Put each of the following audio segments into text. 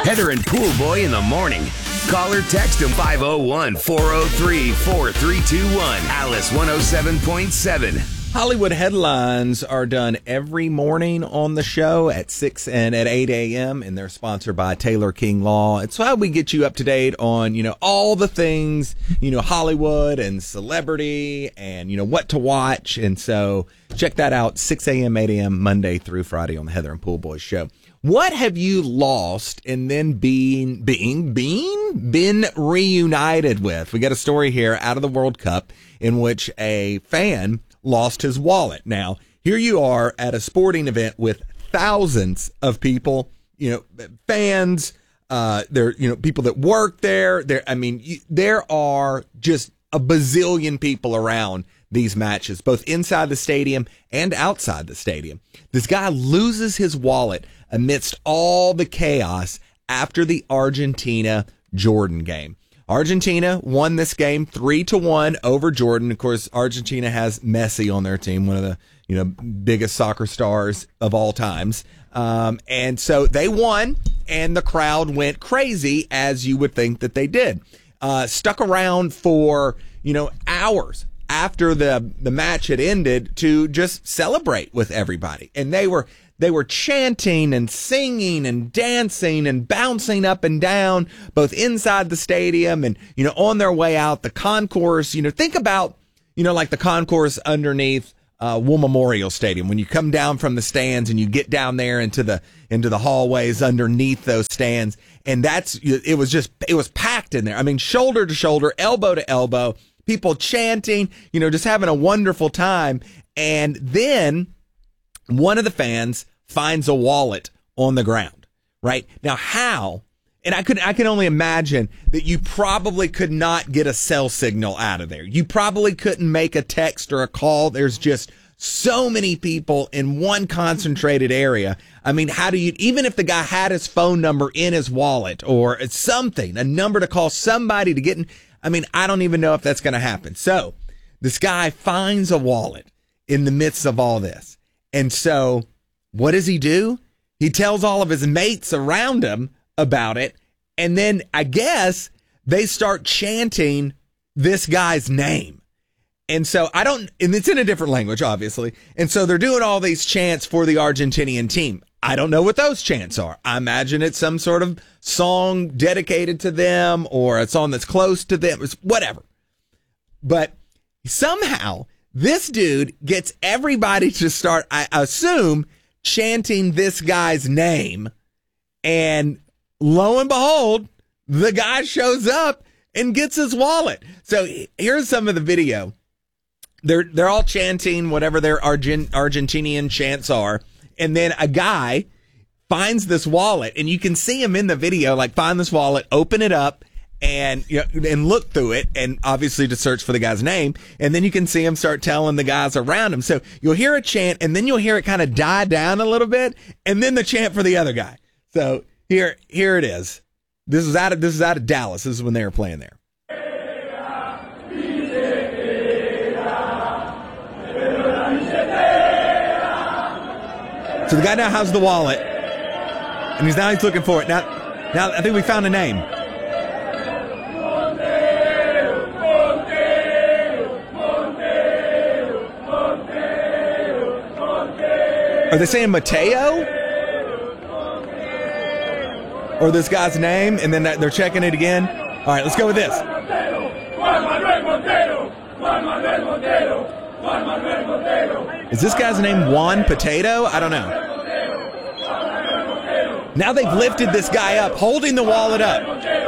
Heather and Pool Boy in the morning. Call or text them 501-403-4321. Alice 107.7. Hollywood headlines are done every morning on the show at 6 and at 8 a.m. and they're sponsored by Taylor King Law. It's how we get you up to date on, all the things, Hollywood and celebrity and, what to watch. And so check that out, 6 a.m., 8 a.m., Monday through Friday on the Heather and Pool Boys show. What have you lost and then been reunited with? We got a story here out of the World Cup in which a fan lost his wallet. Now, here you are at a sporting event with thousands of people, fans, people that work there. There are just a bazillion people around these matches, both inside the stadium and outside the stadium. This guy loses his wallet amidst all the chaos after the Argentina-Jordan game. Argentina won this game 3-1 over Jordan. Of course, Argentina has Messi on their team, one of the biggest soccer stars of all times. And so they won, and the crowd went crazy, as you would think that they did. Stuck around for hours after the match had ended to just celebrate with everybody, and they were chanting and singing and dancing and bouncing up and down, both inside the stadium and, on their way out, the concourse. Think about, like the concourse underneath War Memorial Stadium, when you come down from the stands and you get down there into the hallways underneath those stands. And it was packed in there. I mean, shoulder to shoulder, elbow to elbow, people chanting, just having a wonderful time. And then one of the fans finds a wallet on the ground, right? Now, how? And I can only imagine that you probably could not get a cell signal out of there. You probably couldn't make a text or a call. There's just so many people in one concentrated area. I mean, how do you, even if the guy had his phone number in his wallet or something, a number to call somebody to get in, I don't even know if that's going to happen. So this guy finds a wallet in the midst of all this. And so what does he do? He tells all of his mates around him about it. And then I guess they start chanting this guy's name. And so and it's in a different language, obviously. And so they're doing all these chants for the Argentinian team. I don't know what those chants are. I imagine it's some sort of song dedicated to them or a song that's close to them. It's whatever. But somehow this dude gets everybody to start, I assume, chanting this guy's name. And lo and behold, the guy shows up and gets his wallet. So here's some of the video. They're all chanting whatever their Argentinian chants are. And then a guy finds this wallet, and you can see him in the video, like find this wallet, open it up, and look through it, and obviously to search for the guy's name. And then you can see him start telling the guys around him. So you'll hear a chant, and then you'll hear it kind of die down a little bit, and then the chant for the other guy. So here it is. This is out of Dallas. This is when they were playing there. So the guy now has the wallet, and he's looking for it. Now I think we found a name. Are they saying Mateo? Or this guy's name, and then they're checking it again? All right, let's go with this. Is this guy's name Juan Potato? I don't know. Now they've lifted this guy up, holding the wallet up.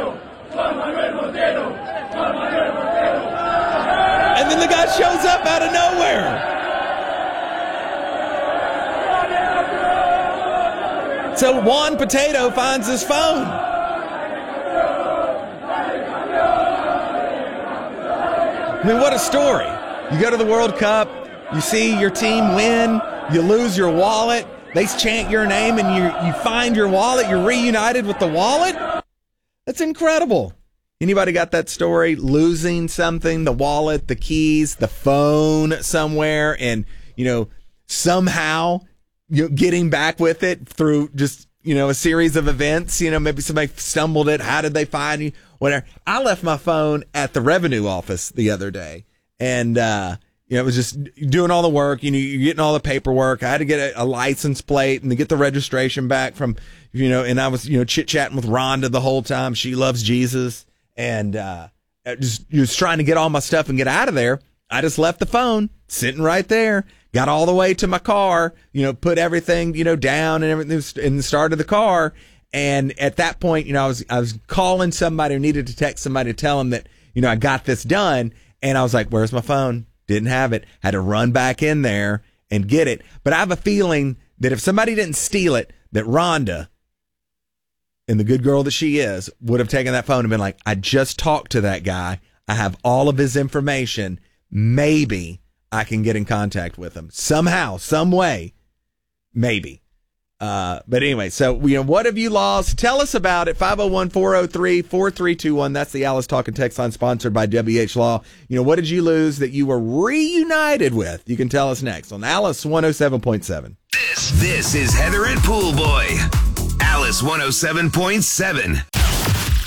And then the guy shows up out of nowhere. So Juan Potato finds his phone. I mean, what a story. You go to the World Cup, you see your team win, you lose your wallet, they chant your name, and you find your wallet, you're reunited with the wallet? That's incredible. Anybody got that story? Losing something, the wallet, the keys, the phone somewhere, and, somehow getting back with it through just, a series of events. Maybe somebody stumbled it. How did they find you? Whatever. I left my phone at the revenue office the other day, and it was just doing all the work. You're getting all the paperwork. I had to get a license plate and to get the registration back from, and I was, chit chatting with Rhonda the whole time. She loves Jesus, and just trying to get all my stuff and get out of there. I just left the phone sitting right there. Got all the way to my car, put everything, down and everything in the start of the car. And at that point, I was calling somebody who needed to text somebody to tell them that, I got this done. And I was like, where's my phone? Didn't have it. Had to run back in there and get it. But I have a feeling that if somebody didn't steal it, that Rhonda, and the good girl that she is, would have taken that phone and been like, I just talked to that guy. I have all of his information. Maybe I can get in contact with him somehow, some way, maybe. But anyway, so, what have you lost? Tell us about it. 501-403-4321. That's the Alice Talking Text line, sponsored by WH Law. What did you lose that you were reunited with? You can tell us next on Alice 107.7. This is Heather and Pool Boy. Alice 107.7.